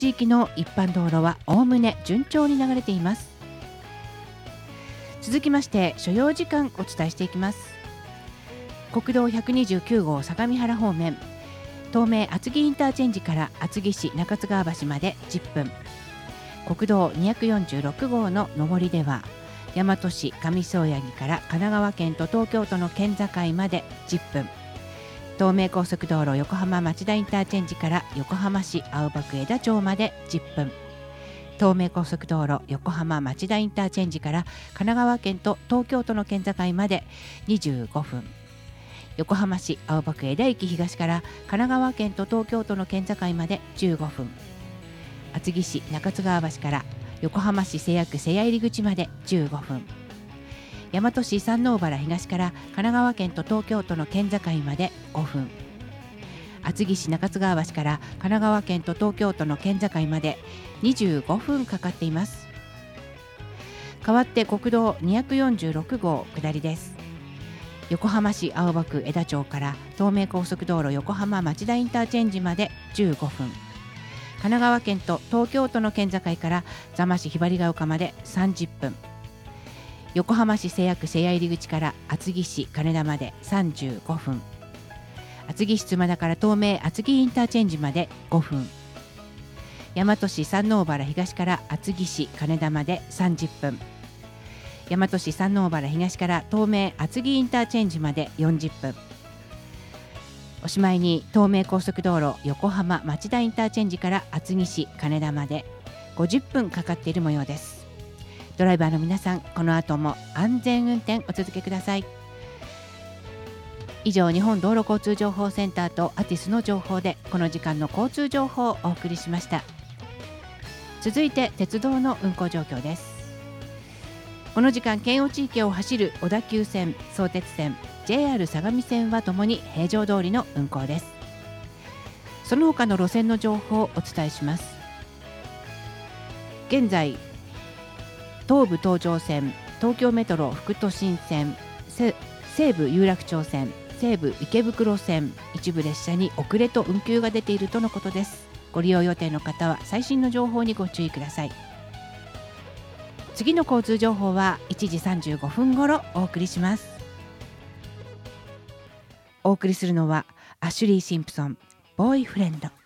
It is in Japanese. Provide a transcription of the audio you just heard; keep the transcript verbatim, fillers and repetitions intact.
地域の一般道路はおおむね順調に流れています。続きまして所要時間お伝えしていきます。国道ひゃくにじゅうきゅう号相模原方面、東名厚木インターチェンジから厚木市中津川橋までじゅっぷん、国道にひゃくよんじゅうろく号の上りでは大和市上総八木から神奈川県と東京都の県境までじゅっぷん、東名高速道路横浜町田インターチェンジから横浜市青葉区枝町までじゅっぷん、東名高速道路横浜町田インターチェンジから神奈川県と東京都の県境までにじゅうごふん、横浜市青葉区枝駅東から神奈川県と東京都の県境までじゅうごふん、厚木市中津川橋から横浜市瀬谷区瀬谷入口までじゅうごふん、大和市山王原東から神奈川県と東京都の県境までごふん、厚木市中津川橋から神奈川県と東京都の県境までにじゅうごふんかかっています。代わって国道にひゃくよんじゅうろく号下りです。横浜市青葉区枝町から東名高速道路横浜町田インターチェンジまでじゅうごふん、神奈川県と東京都の県境から座間市ひばりが丘までさんじゅっぷん、横浜市瀬谷区瀬谷入口から厚木市金田までさんじゅうごふん、厚木市妻田から東名厚木インターチェンジまでごふん、大和市山王原東から厚木市金田までさんじゅっぷん、大和市山王原東から東名厚木インターチェンジまでよんじゅっぷん、おしまいに東名高速道路横浜町田インターチェンジから厚木市金田までごじゅっぷんかかっている模様です。ドライバーの皆さん、この後も安全運転お続けください。以上、日本道路交通情報センターとアティスの情報でこの時間の交通情報をお送りしました。続いて鉄道の運行状況です。この時間、県央地域を走る小田急線、相鉄線、ジェイアール 相模線はともに平常通りの運行です。その他の路線の情報をお伝えします。現在、東武東上線、東京メトロ副都心線、西武有楽町線、西武池袋線、一部列車に遅れと運休が出ているとのことです。ご利用予定の方は最新の情報にご注意ください。次の交通情報はいちじさんじゅうごふんごろお送りします。お送りするのはアシュリー・シンプソン、ボーイフレンド。